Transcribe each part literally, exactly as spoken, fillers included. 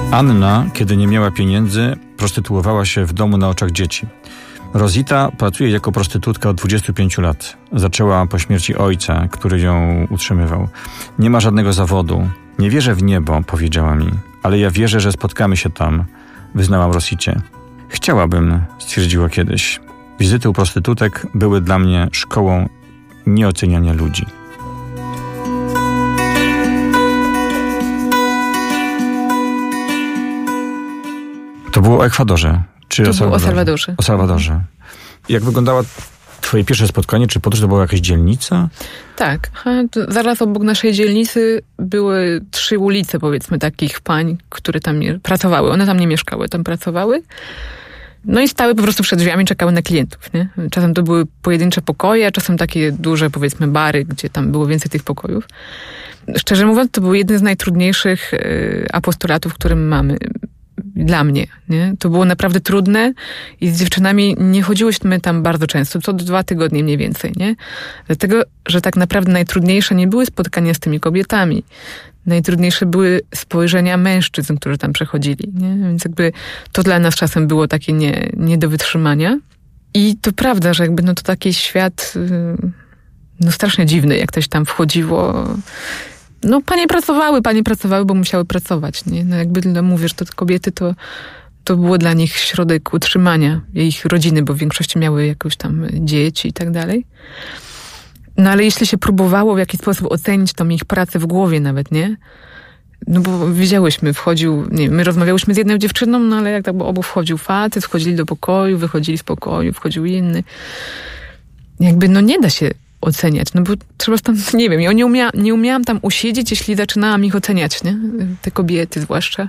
Anna, kiedy nie miała pieniędzy, prostytuowała się w domu na oczach dzieci. Rosita pracuje jako prostytutka od dwudziestu pięciu lat. Zaczęła po śmierci ojca, który ją utrzymywał. Nie ma żadnego zawodu. Nie wierzę w niebo, powiedziała mi, ale ja wierzę, że spotkamy się tam, wyznałam Rosicie. Chciałabym, stwierdziła kiedyś. Wizyty u prostytutek były dla mnie szkołą nieoceniania ludzi. To było o Ekwadorze. Czy to o było o Salwadorze? Salwadorze. O Salwadorze. Jak wyglądała twoje pierwsze spotkanie? Czy podróż to była jakaś dzielnica? Tak. Zaraz obok naszej dzielnicy były trzy ulice, powiedzmy, takich pań, które tam pracowały. One tam nie mieszkały, tam pracowały. No i stały po prostu przed drzwiami, czekały na klientów, nie? Czasem to były pojedyncze pokoje, a czasem takie duże, powiedzmy, bary, gdzie tam było więcej tych pokojów. Szczerze mówiąc, to był jeden z najtrudniejszych apostolatów, które mamy. Dla mnie, nie? To było naprawdę trudne i z dziewczynami nie chodziłyśmy tam bardzo często, co dwa tygodnie mniej więcej, nie? Dlatego, że tak naprawdę najtrudniejsze nie były spotkania z tymi kobietami. Najtrudniejsze były spojrzenia mężczyzn, którzy tam przechodzili, nie? Więc jakby to dla nas czasem było takie nie, nie do wytrzymania. I to prawda, że jakby no to taki świat no strasznie dziwny, jak ktoś tam wchodziło. No panie pracowały, panie pracowały, bo musiały pracować, nie? No jakby no, mówię, że to kobiety to, to było dla nich środek utrzymania ich rodziny, bo w większości miały jakieś tam dzieci i tak dalej. No ale jeśli się próbowało w jakiś sposób ocenić tą ich pracę w głowie nawet, nie? No bo widziałyśmy, wchodził, nie my rozmawiałyśmy z jedną dziewczyną, no ale jak tak bo obu wchodził facet, wchodzili do pokoju, wychodzili z pokoju, wchodził inny. Jakby no nie da się oceniać, no bo trzeba tam, nie wiem, ja nie, umia, nie umiałam tam usiedzieć, jeśli zaczynałam ich oceniać, nie? Te kobiety zwłaszcza.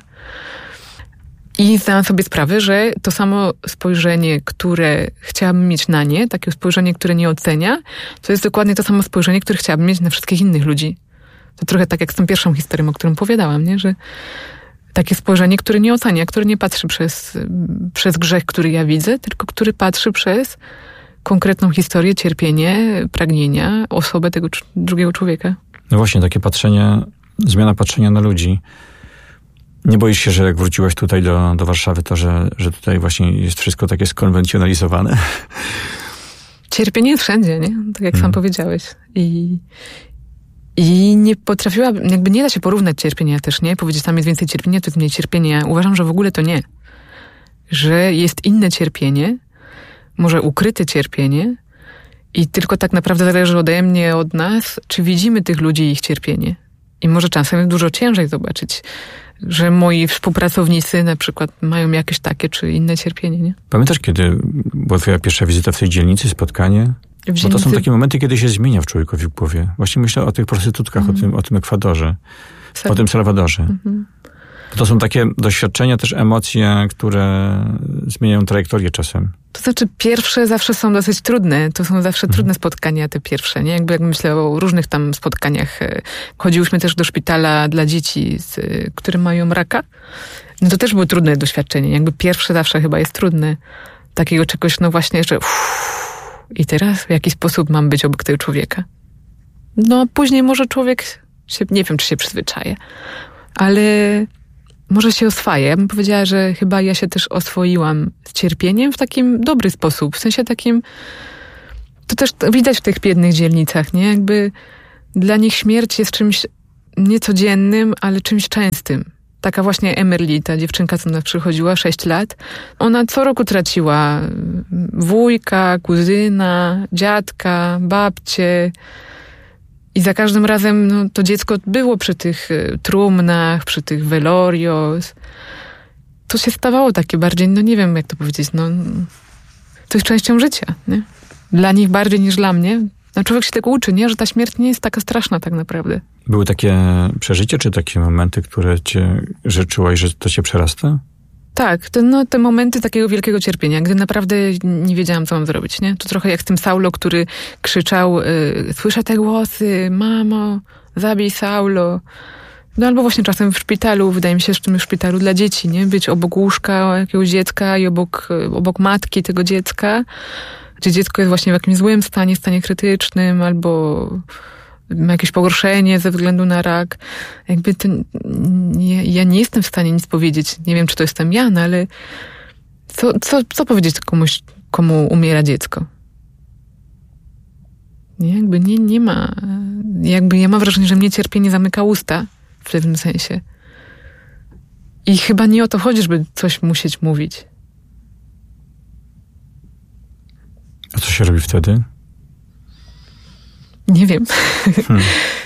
I zdałam sobie sprawę, że to samo spojrzenie, które chciałabym mieć na nie, takie spojrzenie, które nie ocenia, to jest dokładnie to samo spojrzenie, które chciałabym mieć na wszystkich innych ludzi. To trochę tak jak z tą pierwszą historią, o którym opowiadałam, nie? Że takie spojrzenie, które nie ocenia, które nie patrzy przez, przez grzech, który ja widzę, tylko który patrzy przez konkretną historię, cierpienie, pragnienia, osobę tego drugiego człowieka. No właśnie, takie patrzenie, zmiana patrzenia na ludzi. Nie boisz się, że jak wróciłaś tutaj do, do Warszawy, to że, że tutaj właśnie jest wszystko takie skonwencjonalizowane? Cierpienie jest wszędzie, nie? Tak jak hmm. sam powiedziałeś. I, I nie potrafiła, jakby nie da się porównać cierpienia też, nie? Powiedzieć, tam jest więcej cierpienia, to jest mniej cierpienia. Uważam, że w ogóle to nie. Że jest inne cierpienie, może ukryte cierpienie i tylko tak naprawdę zależy ode mnie, od nas, czy widzimy tych ludzi i ich cierpienie. I może czasem dużo ciężej zobaczyć, że moi współpracownicy na przykład mają jakieś takie czy inne cierpienie, nie? Pamiętasz, kiedy była twoja pierwsza wizyta w tej dzielnicy, spotkanie? Bo to są takie momenty, kiedy się zmienia w człowiekowi w głowie. Właśnie myślę o tych prostytutkach, mm. o tym, o tym Ekwadorze, Sal- o tym Salwadorze. Mm-hmm. To są takie doświadczenia, też emocje, które zmieniają trajektorię czasem. To znaczy pierwsze zawsze są dosyć trudne. To są zawsze mhm. trudne spotkania, te pierwsze, nie? Jakby jak myślę o różnych tam spotkaniach. Chodziłyśmy też do szpitala dla dzieci, z, które mają raka. No to też było trudne doświadczenie. Jakby pierwsze zawsze chyba jest trudne. Takiego czegoś, no właśnie, że uff, i teraz w jaki sposób mam być obok tego człowieka? No później może człowiek się, nie wiem, czy się przyzwyczaje, ale może się oswaja. Ja bym powiedziała, że chyba ja się też oswoiłam z cierpieniem w takim dobry sposób. W sensie takim, to też widać w tych biednych dzielnicach, nie? Jakby dla nich śmierć jest czymś niecodziennym, ale czymś częstym. Taka właśnie Emerli, ta dziewczynka, co ona przychodziła, sześć lat. Ona co roku traciła wujka, kuzyna, dziadka, babcię. I za każdym razem no, to dziecko było przy tych trumnach, przy tych velorios. To się stawało takie bardziej, no nie wiem jak to powiedzieć, no to jest częścią życia, nie? Dla nich bardziej niż dla mnie. No człowiek się tego uczy, nie? Że ta śmierć nie jest taka straszna tak naprawdę. Były takie przeżycia, czy takie momenty, które cię, że czułaś, że to cię przerasta? Tak, to, no, te momenty takiego wielkiego cierpienia, gdy naprawdę nie wiedziałam, co mam zrobić, nie? To trochę jak z tym Saulo, który krzyczał, y, słyszę te głosy, mamo, zabij Saulo. No albo właśnie czasem w szpitalu, wydaje mi się, że w tym szpitalu dla dzieci, nie? Być obok łóżka jakiegoś dziecka i obok, obok matki tego dziecka, gdzie dziecko jest właśnie w jakimś złym stanie, stanie krytycznym, albo ma jakieś pogorszenie ze względu na rak. Jakby to, nie, ja nie jestem w stanie nic powiedzieć. Nie wiem, czy to jestem ja, no ale co, co, co powiedzieć komuś, komu umiera dziecko? Nie, jakby nie, nie ma, jakby ja mam wrażenie, że mnie cierpienie zamyka usta w pewnym sensie. I chyba nie o to chodzi, żeby coś musieć mówić. A co się robi wtedy? Nie wiem. Hmm.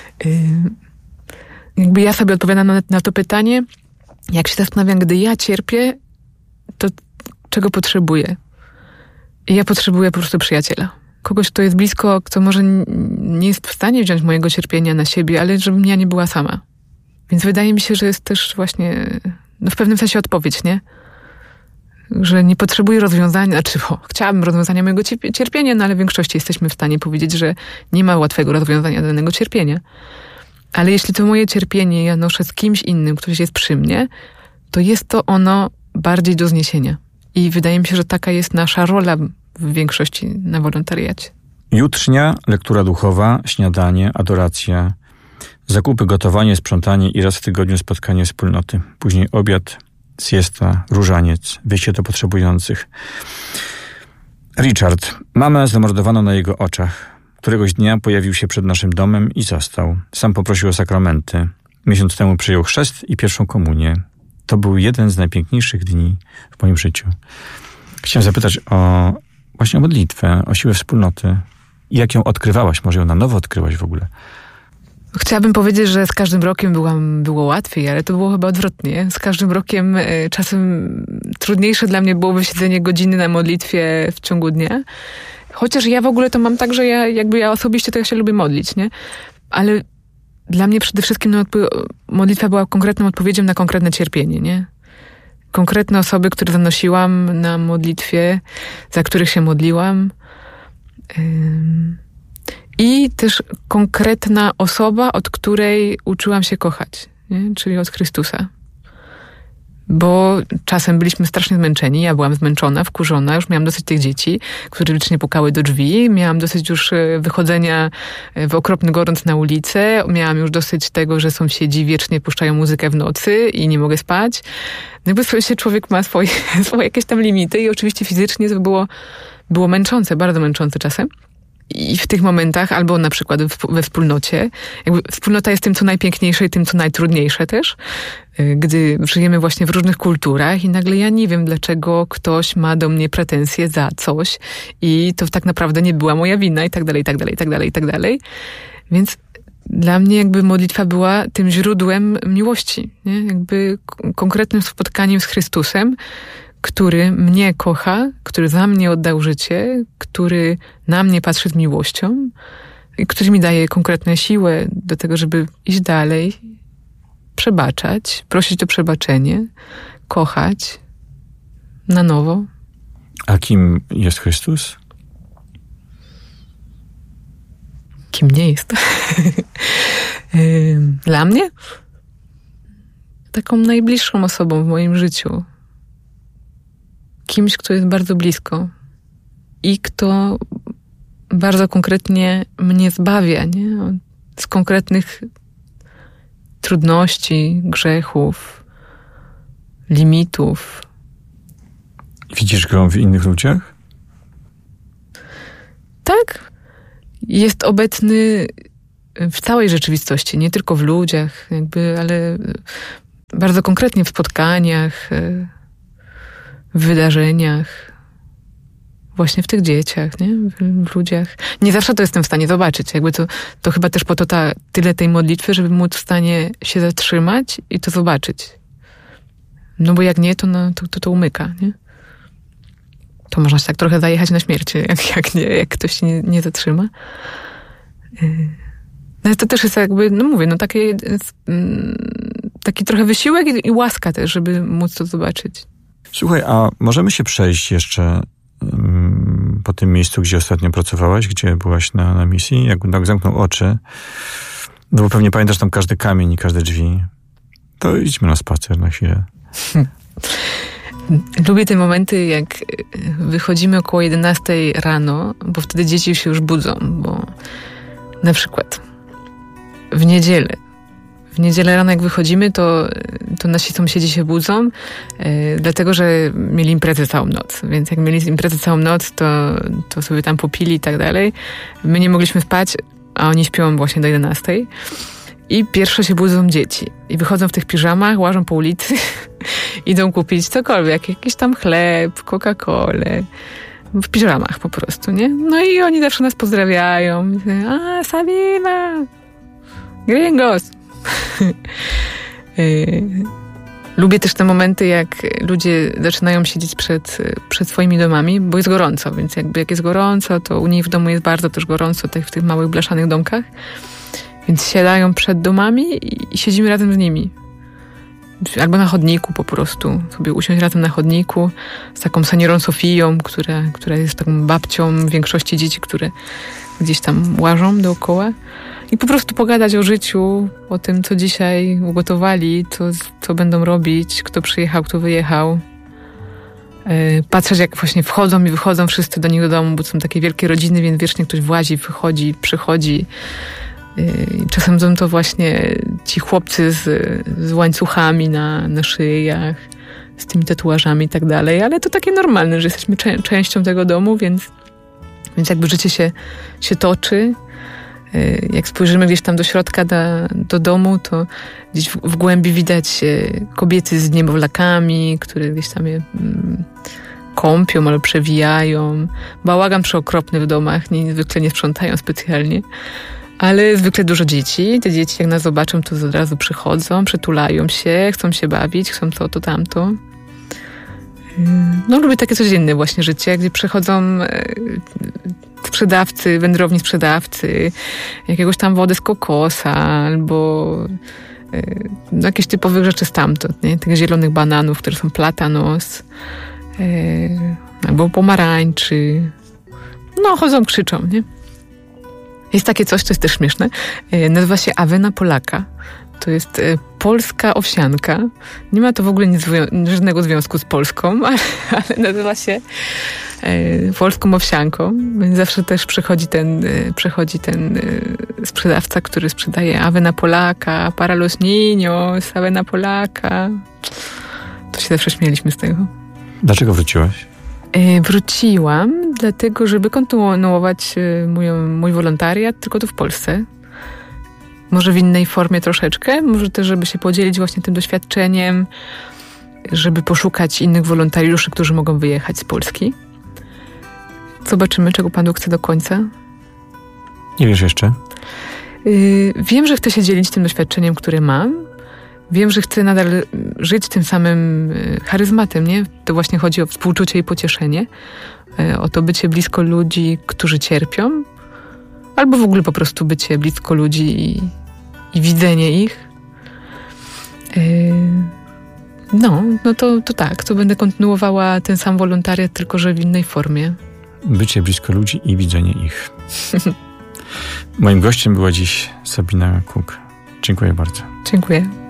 Jakby ja sobie odpowiadam na, na to pytanie, jak się zastanawiam, gdy ja cierpię, to czego potrzebuję? I ja potrzebuję po prostu przyjaciela. Kogoś, kto jest blisko, kto może nie jest w stanie wziąć mojego cierpienia na siebie, ale żebym ja nie była sama. Więc wydaje mi się, że jest też właśnie, no w pewnym sensie odpowiedź, nie? Że nie potrzebuję rozwiązania, znaczy, bo chciałabym rozwiązania mojego cierpienia, no ale w większości jesteśmy w stanie powiedzieć, że nie ma łatwego rozwiązania danego cierpienia. Ale jeśli to moje cierpienie ja noszę z kimś innym, który jest przy mnie, to jest to ono bardziej do zniesienia. I wydaje mi się, że taka jest nasza rola w większości na wolontariacie. Jutrznia, lektura duchowa, śniadanie, adoracja, zakupy, gotowanie, sprzątanie i raz w tygodniu spotkanie wspólnoty. Później obiad, siesta, różaniec, wyjście do potrzebujących. Richard, mamę zamordowano na jego oczach. Któregoś dnia pojawił się przed naszym domem i został. Sam poprosił o sakramenty. Miesiąc temu przyjął chrzest i pierwszą komunię. To był jeden z najpiękniejszych dni w moim życiu. Chciałem zapytać o właśnie o modlitwę, o siłę wspólnoty. Jak ją odkrywałaś? Może ją na nowo odkryłaś w ogóle? Chciałabym powiedzieć, że z każdym rokiem byłam, było łatwiej, ale to było chyba odwrotnie. Z każdym rokiem y, czasem trudniejsze dla mnie byłoby siedzenie godziny na modlitwie w ciągu dnia. Chociaż ja w ogóle to mam tak, że ja jakby ja osobiście to ja się lubię modlić, nie? Ale dla mnie przede wszystkim no, modlitwa była konkretną odpowiedzią na konkretne cierpienie, nie? Konkretne osoby, które zanosiłam na modlitwie, za których się modliłam. Ym... I też konkretna osoba, od której uczyłam się kochać, nie? Czyli od Chrystusa. Bo czasem byliśmy strasznie zmęczeni, ja byłam zmęczona, wkurzona, już miałam dosyć tych dzieci, które licznie pukały do drzwi, miałam dosyć już wychodzenia w okropny gorąc na ulicę, miałam już dosyć tego, że sąsiedzi wiecznie puszczają muzykę w nocy i nie mogę spać. No jakby się człowiek ma swoje, swoje jakieś tam limity i oczywiście fizycznie to było, było męczące, bardzo męczące czasem. I w tych momentach, albo na przykład we wspólnocie, jakby wspólnota jest tym, co najpiękniejsze i tym, co najtrudniejsze też, gdy żyjemy właśnie w różnych kulturach i nagle ja nie wiem, dlaczego ktoś ma do mnie pretensje za coś i to tak naprawdę nie była moja wina i tak dalej, i tak dalej, i tak dalej, i tak dalej. Więc dla mnie jakby modlitwa była tym źródłem miłości, nie? Jakby konkretnym spotkaniem z Chrystusem, który mnie kocha, który za mnie oddał życie, który na mnie patrzy z miłością i który mi daje konkretne siłę do tego, żeby iść dalej, przebaczać, prosić o przebaczenie, kochać na nowo. A kim jest Chrystus? Kim nie jest? Dla mnie? Taką najbliższą osobą w moim życiu. Kimś, kto jest bardzo blisko i kto bardzo konkretnie mnie zbawia, nie? Z konkretnych trudności, grzechów, limitów. Widzisz go w innych ludziach? Tak. Jest obecny w całej rzeczywistości, nie tylko w ludziach, jakby, ale bardzo konkretnie w spotkaniach, w wydarzeniach, właśnie w tych dzieciach, nie? W, w ludziach. Nie zawsze to jestem w stanie zobaczyć. Jakby to, to chyba też po to ta, tyle tej modlitwy, żeby móc w stanie się zatrzymać i to zobaczyć. No bo jak nie, to no, to, to, to umyka, nie? To można się tak trochę zajechać na śmierć, jak, jak, nie, jak ktoś się nie, nie zatrzyma. No to też jest jakby, no mówię, no taki, taki trochę wysiłek i, i łaska też, żeby móc to zobaczyć. Słuchaj, a możemy się przejść jeszcze um, po tym miejscu, gdzie ostatnio pracowałaś, gdzie byłaś na, na misji? Jak tak zamknął oczy, no bo pewnie pamiętasz tam każdy kamień i każde drzwi. To idźmy na spacer na chwilę. Lubię te momenty, jak wychodzimy około jedenastej rano, bo wtedy dzieci się już budzą, bo na przykład w niedzielę. W niedzielę rano jak wychodzimy, to, to nasi sąsiedzi się budzą, yy, dlatego, że mieli imprezę całą noc. Więc jak mieli imprezę całą noc, to, to sobie tam popili i tak dalej. My nie mogliśmy spać, a oni śpią właśnie do jedenastej. I pierwsze się budzą dzieci. I wychodzą w tych piżamach, łażą po ulicy, idą kupić cokolwiek, jakiś tam chleb, Coca-Colę. W piżamach po prostu, nie? No i oni zawsze nas pozdrawiają. A, Sabina! Gringos! Lubię też te momenty, jak ludzie zaczynają siedzieć przed, przed swoimi domami, bo jest gorąco, więc jakby jak jest gorąco, to u nich w domu jest bardzo też gorąco, tak w tych małych blaszanych domkach. Więc siadają przed domami i, i siedzimy razem z nimi. Albo na chodniku po prostu. Sobie usiąść razem na chodniku z taką seniorą Sofią, która, która jest taką babcią większości dzieci, które gdzieś tam łażą dookoła. I po prostu pogadać o życiu, o tym, co dzisiaj ugotowali, co, co będą robić, kto przyjechał, kto wyjechał. Yy, patrzeć, jak właśnie wchodzą i wychodzą wszyscy do nich do domu, bo są takie wielkie rodziny, więc wiecznie ktoś włazi, wychodzi, przychodzi. Yy, czasem są to właśnie ci chłopcy z, z łańcuchami na, na szyjach, z tymi tatuażami i tak dalej, ale to takie normalne, że jesteśmy cze- częścią tego domu, więc, więc jakby życie się, się toczy. Jak spojrzymy gdzieś tam do środka do, do domu, to gdzieś w, w głębi widać kobiety z niemowlakami, które gdzieś tam je mm, kąpią albo przewijają. Bałagan przeokropny w domach, nie, zwykle nie sprzątają specjalnie. Ale zwykle dużo dzieci. Te dzieci jak nas zobaczą, to od razu przychodzą, przytulają się, chcą się bawić, chcą to, to, tamto. No lubię takie codzienne właśnie życie, gdzie przychodzą sprzedawcy, wędrowni sprzedawcy, jakiegoś tam wody z kokosa, albo no, jakieś typowych rzeczy stamtąd, nie? Tych zielonych bananów, które są platanos, albo pomarańczy. No, chodzą, krzyczą, nie? Jest takie coś, co jest też śmieszne. Nazywa się Avena Polaka. To jest polska owsianka. Nie ma to w ogóle nic, żadnego związku z Polską, ale, ale nazywa się e, polską owsianką. Więc zawsze też przychodzi ten, e, przychodzi ten e, sprzedawca, który sprzedaje Avena Polaka, para los niños, Avena Polaka. To się zawsze śmieliśmy z tego. Dlaczego wróciłaś? E, wróciłam dlatego, żeby kontynuować e, mój, mój wolontariat, tylko tu w Polsce. Może w innej formie troszeczkę, może też, żeby się podzielić właśnie tym doświadczeniem, żeby poszukać innych wolontariuszy, którzy mogą wyjechać z Polski. Zobaczymy, czego Pan Bóg chce do końca. Nie wiesz jeszcze? Yy, wiem, że chcę się dzielić tym doświadczeniem, które mam. Wiem, że chcę nadal żyć tym samym charyzmatem, nie? To właśnie chodzi o współczucie i pocieszenie. Yy, o to bycie blisko ludzi, którzy cierpią. Albo w ogóle po prostu bycie blisko ludzi i, i widzenie ich. Yy, no, no to, to tak, to będę kontynuowała ten sam wolontariat, tylko że w innej formie. Bycie blisko ludzi i widzenie ich. Moim gościem była dziś Sabina Cook. Dziękuję bardzo. Dziękuję.